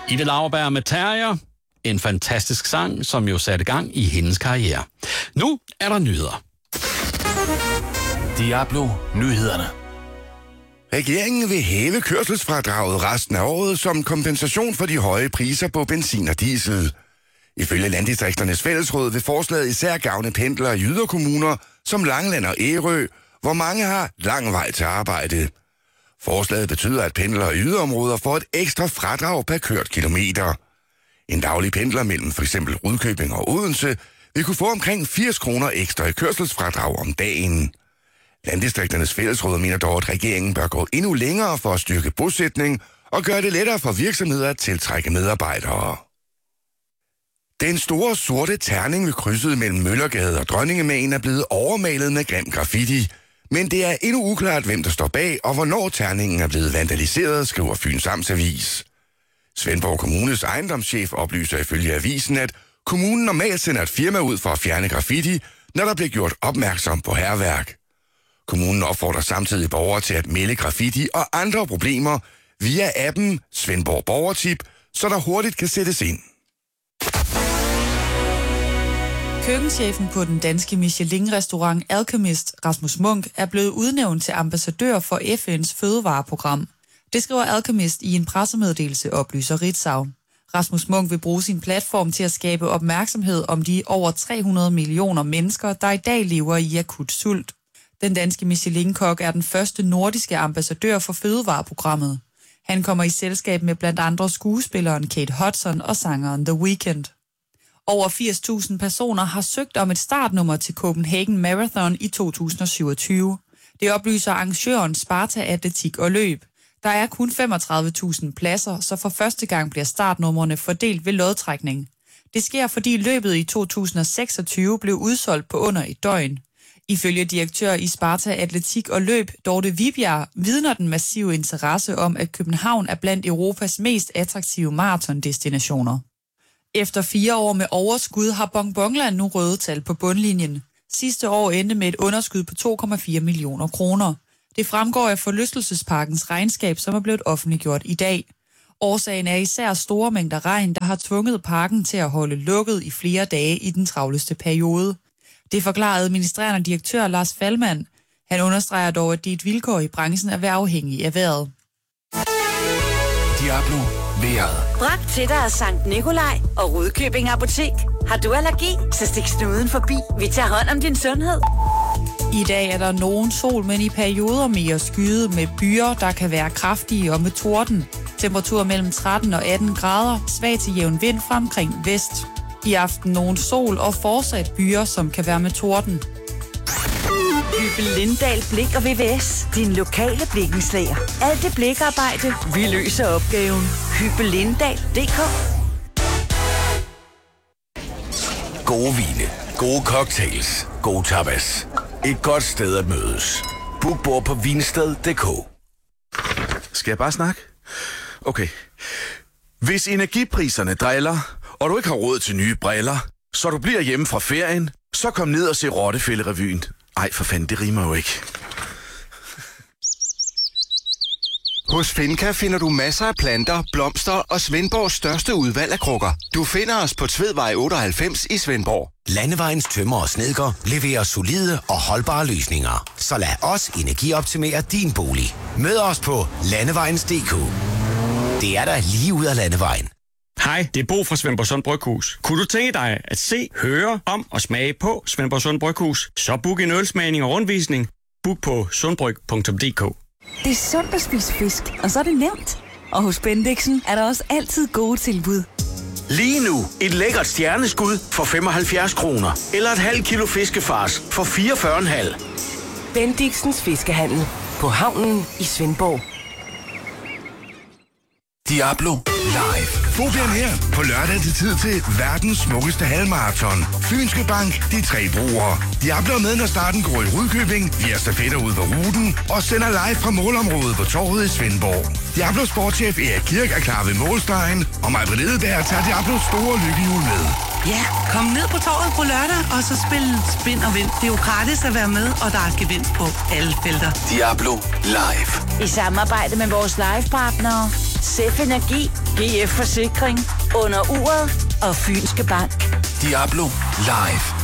Ida Lauerberg med Terrier. En fantastisk sang, som jo satte gang i hendes karriere. Nu er der nyheder. Diablo Nyhederne. Regeringen vil hæve kørselsfradraget resten af året som kompensation for de høje priser på benzin og diesel. Ifølge Landdistrikternes Fællesråd vil forslaget især gavne pendlere i yderkommuner som Langeland og Ærø, hvor mange har lang vej til arbejde. Forslaget betyder, at pendlere i yderområder får et ekstra fradrag per kørt kilometer. En daglig pendler mellem f.eks. Rudkøbing og Odense vil kunne få omkring 80 kroner ekstra i kørselsfradrag om dagen. Landdistrikternes Fællesråd mener dog, at regeringen bør gå endnu længere for at styrke bosætning og gøre det lettere for virksomheder at tiltrække medarbejdere. Den store sorte terning ved krydset mellem Møllergade og Dronningemäen er blevet overmalet med grim graffiti, men det er endnu uklart, hvem der står bag og hvornår terningen er blevet vandaliseret, skriver Fyns Amtsavis. Svendborg Kommunes ejendomschef oplyser ifølge avisen, at kommunen normalt sender et firma ud for at fjerne graffiti, når der bliver gjort opmærksom på hærværk. Kommunen opfordrer samtidig borgere til at melde graffiti og andre problemer via appen Svendborg Borgertip, så der hurtigt kan sættes ind. Køkkenchefen på den danske Michelin-restaurant Alchemist, Rasmus Munch, er blevet udnævnt til ambassadør for FN's fødevareprogram. Det skriver Alchemist i en pressemeddelelse, oplyser Ritzau. Rasmus Munch vil bruge sin platform til at skabe opmærksomhed om de over 300 millioner mennesker, der i dag lever i akut sult. Den danske Michelin-kok er den første nordiske ambassadør for fødevareprogrammet. Han kommer i selskab med blandt andre skuespilleren Kate Hudson og sangeren The Weeknd. Over 80.000 personer har søgt om et startnummer til Copenhagen Marathon i 2027. Det oplyser arrangøren Sparta Atletik og Løb. Der er kun 35.000 pladser, så for første gang bliver startnumrene fordelt ved lodtrækning. Det sker, fordi løbet i 2026 blev udsolgt på under et døgn. Ifølge direktør i Sparta Atletik og Løb, Dorte Vibjerg, vidner den massive interesse om, at København er blandt Europas mest attraktive maratondestinationer. Efter 4 år med overskud har Bonbonland nu røde tal på bundlinjen. Sidste år endte med et underskud på 2,4 millioner kroner. Det fremgår af forlystelsesparkens regnskab, som er blevet offentliggjort i dag. Årsagen er især store mængder regn, der har tvunget parken til at holde lukket i flere dage i den travleste periode. Det forklarede administrerende direktør Lars Faldmann. Han understreger dog, at det er et vilkår i branchen at være afhængig af vejret. Diablo vejret. Bragt til dig af Sankt Nikolaj og Rudkøbing Apotek. Har du allergi, så stik snuden forbi. Vi tager hånd om din sundhed. I dag er der nogen sol, men i perioder mere skyet med byer, der kan være kraftige og med torden. Temperatur mellem 13 og 18 grader, svag til jævn vind fra omkring vest. I aften nogen sol og fortsat byer, som kan være med torden. Hyppe Lindahl Blik og VVS. Din lokale blikkenslager. Alt det blikarbejde, vi løser opgaven. Hyppe Lindahl.dk. Gode vine, gode cocktails, gode tapas. Et godt sted at mødes. Book bord på vinsted.dk. Skal jeg bare snakke? Okay. Hvis energipriserne driller, og du ikke har råd til nye briller, så du bliver hjemme fra ferien, så kom ned og se Rottefællerevyen. Ej, for fanden, det rimer jo ikke. Hos Finca finder du masser af planter, blomster og Svendborgs største udvalg af krukker. Du finder os på Tvedvej 98 i Svendborg. Landevejens tømmer og snedker leverer solide og holdbare løsninger. Så lad os energioptimere din bolig. Mød os på landevejens.dk. Det er der lige ud af landevejen. Hej, det er Bo fra Svendborg Sund Bryghus. Kunne du tænke dig at se, høre om og smage på Svendborg Sund Bryghus? Så book en ølsmagning og rundvisning. Book på sundbryg.dk. Det er sundt at spise fisk, og så er det nemt. Og hos Bendixen er der også altid gode tilbud. Lige nu et lækkert stjerneskud for 75 kroner. Eller et halvt kilo fiskefars for 44,5. Bendixens Fiskehandel på havnen i Svendborg. Diablo Live. Fobian her. På lørdag er det tid til verdens smukkeste halvmarathon. Fynske Bank, de 3 broer. Diablo er med, når starten går i Rudkøbing. Vi er stafetter ude på ruten og sender live fra målområdet på torvet i Svendborg. Diablo sportschef Erik Kirk er klar ved målstregen, og Maj-Britt Edeberg tager Diablos store lykkehjul med. Ja, kom ned på torvet på lørdag, og så spil spin og vind. Det er jo gratis at være med, og der er gevinst på alle felter. Diablo Live. I samarbejde med vores livepartnere, Sæf Energi, GF Forsikring, Under Uret og Fynske Bank. Diablo Live.